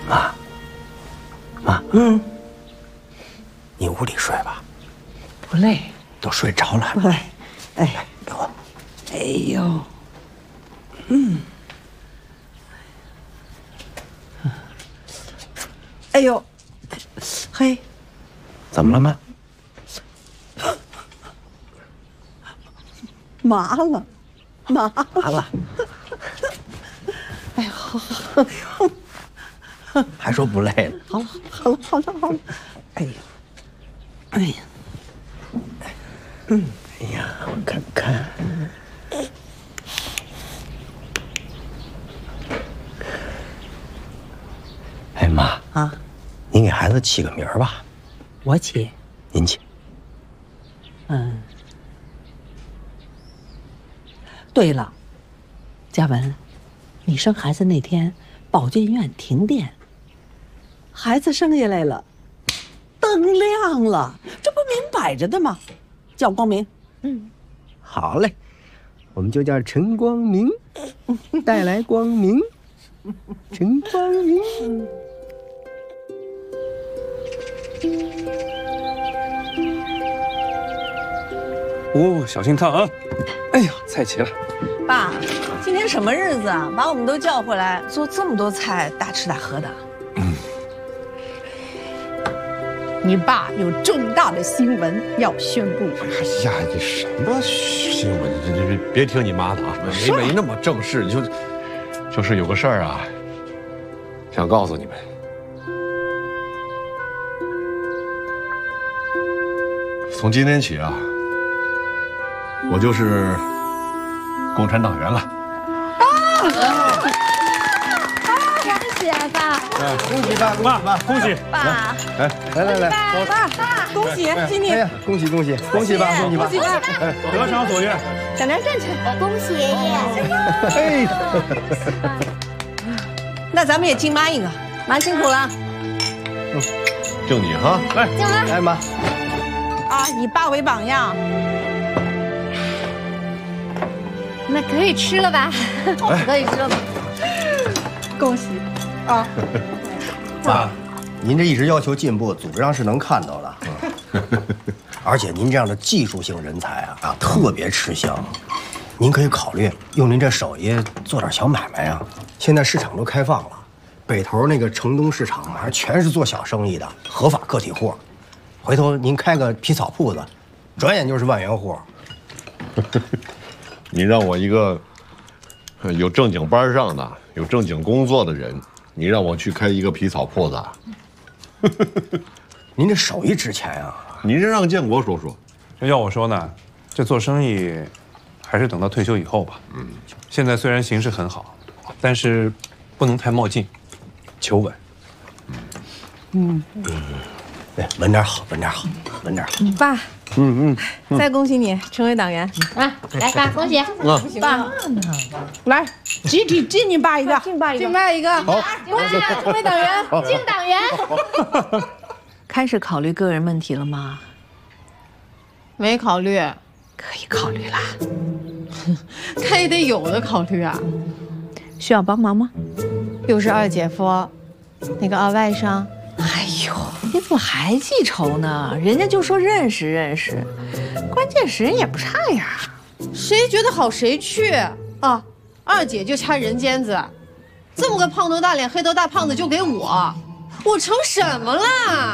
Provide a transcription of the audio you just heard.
妈，你屋里睡吧。 不累， 都睡着了。 不累。 哎，给我。 哎呦，哎呦，嘿， 怎么了，妈？ 麻了，麻了。 哎呦， 还说不累了。 好了。哎呀， 哎呀，我看看。哎妈啊， 您给孩子起个名儿吧。 我起。 您起。 对了，嘉文，你生孩子那天，保健院停电，孩子生下来了，灯亮了，这不明摆着的吗？叫光明。 好嘞，我们就叫陈光明，带来光明，陈光明。 哦，小心烫啊！哎呀，菜齐了。 爸，今天什么日子啊？把我们都叫回来，做这么多菜，大吃大喝的。 你爸有重大的新闻要宣布。 哎呀，这什么新闻？这别听你妈的啊，没那么正式，就是有个事儿啊，想告诉你们。从今天起啊，我就是共产党员了。 恭喜啊，爸！ 恭喜爸，恭喜爸， 恭喜！ 爸， 来， 爸，恭喜今哎天！ 呀，恭喜恭喜恭喜爸，恭喜爸！ 得偿所愿。 小梁站起来，恭喜爷爷！ 哎， 那咱们也敬妈一个，妈辛苦了敬你哈，来， 来妈， 啊！以爸为榜样。 那可以吃了吧？可以吃了吧？恭喜！ 爸，您这一直要求进步，组织上是能看到的。而且您这样的技术性人才啊，特别吃香。您可以考虑用您这手艺做点小买卖呀。现在市场都开放了，北头那个城东市场啊，全是做小生意的合法个体户。回头您开个皮草铺子，转眼就是万元户。 你让我一个有正经班上的、有正经工作的人，你让我去开一个皮草铺子， 您这手艺值钱呀！ 你这让建国说说。 这要我说呢，这做生意还是等到退休以后吧。现在虽然形势很好，但是不能太冒进，求稳。 哎，闻点好，闻点好，闻点好。 爸，再恭喜你成为党员啊！来，爸，恭喜！爸，来，集体敬你爸一个，敬爸一个， 好， 恭喜成为党员，敬党员。 开始考虑个人问题了吗？ 没考虑， 可以考虑啦。 他也得有的考虑啊。 需要帮忙吗？ 又是二姐夫，那个二外甥。 哎呦，你怎么还记仇呢？人家就说认识认识，关键时人也不差呀。 谁觉得好谁去啊！二姐就掐人尖子，这么个胖头大脸、黑头大胖子就给我，我成什么了？